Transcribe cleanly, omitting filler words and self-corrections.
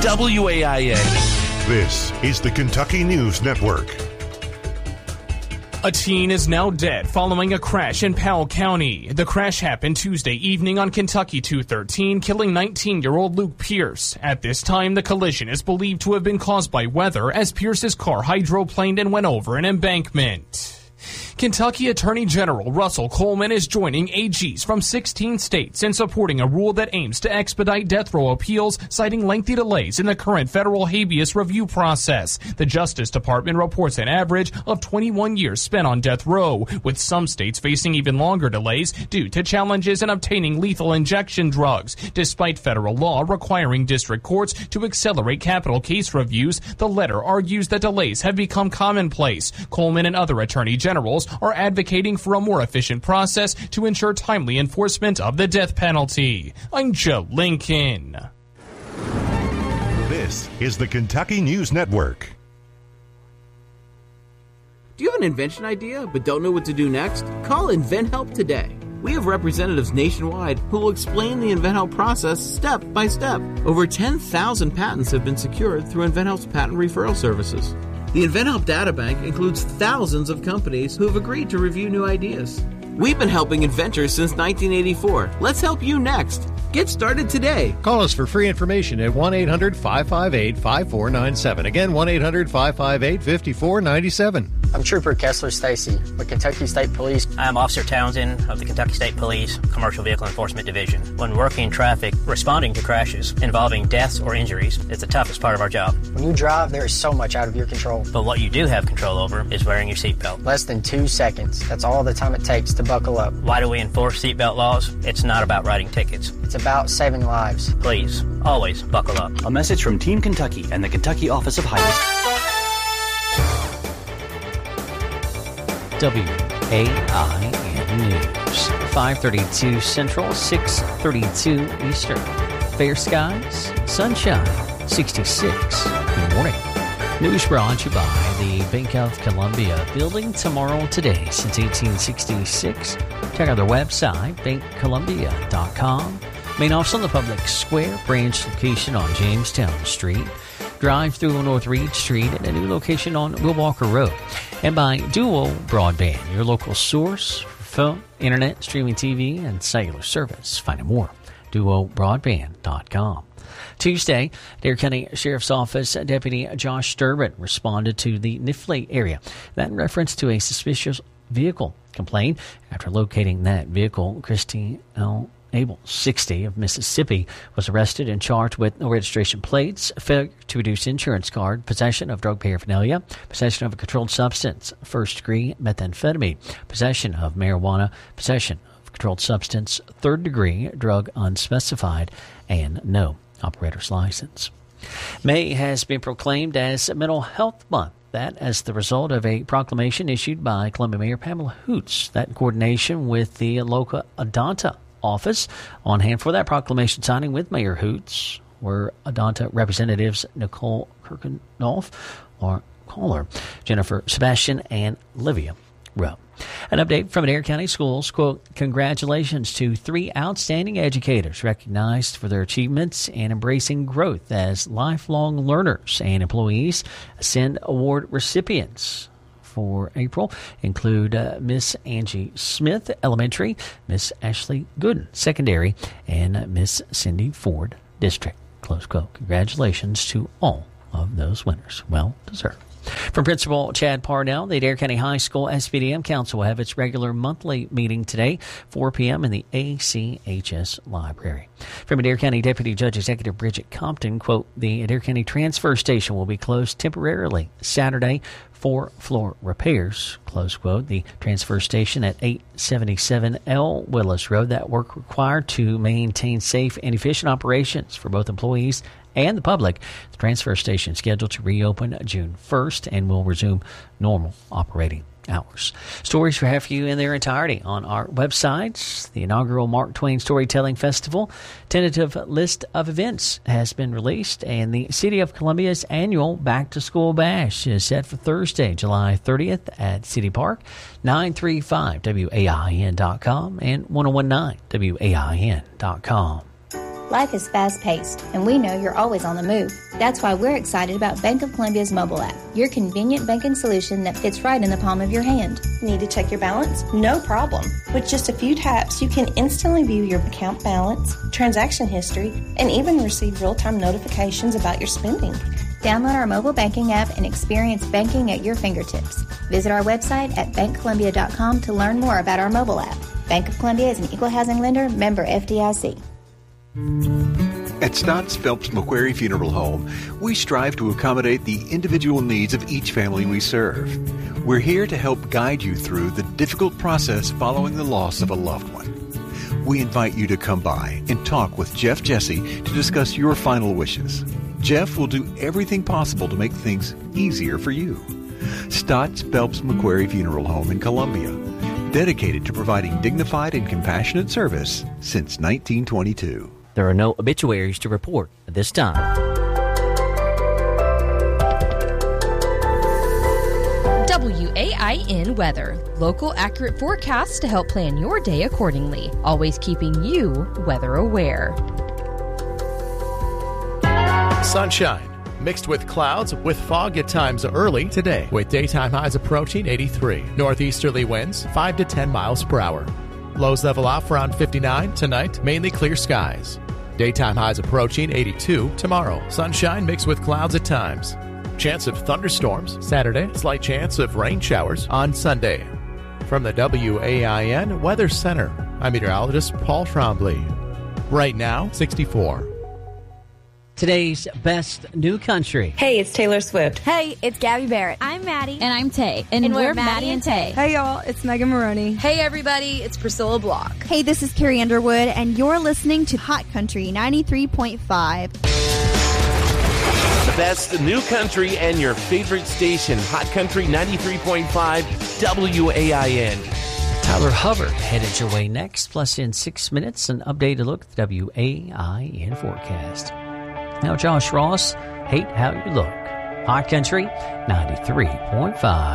WAIN. This is the Kentucky News Network. A teen is now dead following a crash in Powell County. The crash happened Tuesday evening on Kentucky 213, killing 19-year-old Luke Pierce. At this time, the collision is believed to have been caused by weather as Pierce's car hydroplaned and went over an embankment. Kentucky Attorney General Russell Coleman is joining AGs from 16 states in supporting a rule that aims to expedite death row appeals, citing lengthy delays in the current federal habeas review process. The Justice Department reports an average of 21 years spent on death row, with some states facing even longer delays due to challenges in obtaining lethal injection drugs. Despite federal law requiring district courts to accelerate capital case reviews, the letter argues that delays have become commonplace. Coleman and other attorney generals are advocating for a more efficient process to ensure timely enforcement of the death penalty. I'm Joe Lincoln. This is the Kentucky News Network. Do you have an invention idea but don't know what to do next? Call InventHelp today. We have representatives nationwide who will explain the InventHelp process step by step. Over 10,000 patents have been secured through InventHelp's patent referral services. The InventHelp Databank includes thousands of companies who have agreed to review new ideas. We've been helping inventors since 1984. Let's help you next. Get started today. Call us for free information at 1-800-558-5497. Again, 1-800-558-5497. I'm Trooper Kessler Stacy with Kentucky State Police. I'm Officer Townsend of the Kentucky State Police Commercial Vehicle Enforcement Division. When working in traffic, responding to crashes involving deaths or injuries is the toughest part of our job. When you drive, there is so much out of your control. But what you do have control over is wearing your seatbelt. Less than 2 seconds. That's all the time it takes to buckle up. Why do we enforce seatbelt laws? It's not about writing tickets. It's about saving lives. Please, always buckle up. A message from Team Kentucky and the Kentucky Office of Highway. WAIN News, 5:32 Central, 6:32 Eastern. Fair skies, sunshine, 66. Good morning. News brought to you by the Bank of Columbia, building tomorrow today since 1866. Check out their website, bankcolumbia.com. Main office on the Public Square, branch location on Jamestown Street. Drive through on North Reed Street and a new location on Will Walker Road. And by Duo Broadband, your local source for phone, internet, streaming TV, and cellular service. Find out more. DuoBroadband.com. Tuesday, Dare County Sheriff's Office Deputy Josh Durbin responded to the Nifley area. That in reference to a suspicious vehicle complaint. After locating that vehicle, Christy L. Abel, 60, of Mississippi, was arrested and charged with no registration plates, failure to produce insurance card, possession of drug paraphernalia, possession of a controlled substance, first-degree methamphetamine, possession of marijuana, possession of controlled substance, third-degree drug unspecified, and no operator's license. May has been proclaimed as Mental Health Month. That as the result of a proclamation issued by Columbia Mayor Pamela Hoots. That in coordination with the Loca Adanta office. On hand for that proclamation signing with Mayor Hoots were Adanta representatives Nicole Kirkendorf, or caller, Jennifer Sebastian, and Livia Rowe. An update from Adair County Schools, quote, congratulations to 3 outstanding educators recognized for their achievements and embracing growth as lifelong learners and employees. Ascend Award recipients for April include Miss Angie Smith, Elementary, Miss Ashley Gooden, Secondary, and Miss Cindy Ford, District. Close quote. Congratulations to all of those winners. Well deserved. From Principal Chad Parnell, the Adair County High School SPDM Council will have its regular monthly meeting today, 4 p.m. in the ACHS Library. From Adair County Deputy Judge Executive Bridget Compton, quote, the Adair County Transfer Station will be closed temporarily Saturday for floor repairs, close quote. The transfer station at 877 L. Willis Road, that work required to maintain safe and efficient operations for both employees and the public. The transfer station is scheduled to reopen June 1st and will resume normal operating hours. Stories we have for you in their entirety on our websites. The inaugural Mark Twain Storytelling Festival tentative list of events has been released, and the City of Columbia's annual Back to School Bash is set for Thursday, July 30th at City Park, 935 WAIN.com and 1019 WAIN.com. Life is fast-paced, and we know you're always on the move. That's why we're excited about Bank of Columbia's mobile app, your convenient banking solution that fits right in the palm of your hand. Need to check your balance? No problem. With just a few taps, you can instantly view your account balance, transaction history, and even receive real-time notifications about your spending. Download our mobile banking app and experience banking at your fingertips. Visit our website at bankcolumbia.com to learn more about our mobile app. Bank of Columbia is an equal housing lender, member FDIC. At Stotts Phelps Macquarie Funeral Home, we strive to accommodate the individual needs of each family we serve. We're here to help guide you through the difficult process following the loss of a loved one. We invite you to come by and talk with Jeff Jesse to discuss your final wishes. Jeff will do everything possible to make things easier for you. Stotts Phelps Macquarie Funeral Home in Columbia, dedicated to providing dignified and compassionate service since 1922. There are no obituaries to report at this time. WAIN weather. Local accurate forecasts to help plan your day accordingly. Always keeping you weather aware. Sunshine mixed with clouds with fog at times early today, with daytime highs approaching 83. Northeasterly winds 5 to 10 miles per hour. Lows level off around 59 tonight, mainly clear skies. Daytime highs approaching 82 tomorrow. Sunshine mixed with clouds at times. Chance of thunderstorms Saturday. Slight chance of rain showers on Sunday. From the WAIN Weather Center, I'm meteorologist Paul Trombley. Right now, 64. Today's best new country. Hey, it's Taylor Swift. Hey, it's Gabby Barrett. I'm Maddie. And I'm Tay. And we're Maddie and Tay. Hey, y'all, it's Megan Maroney. Hey, everybody, it's Priscilla Block. Hey, this is Carrie Underwood, and you're listening to Hot Country 93.5. The best new country and your favorite station, Hot Country 93.5 WAIN. Tyler Hubbard headed your way next, plus in 6 minutes, an updated look at the WAIN forecast. Now, Josh Ross, Hate How You Look. Hot Country 93.5.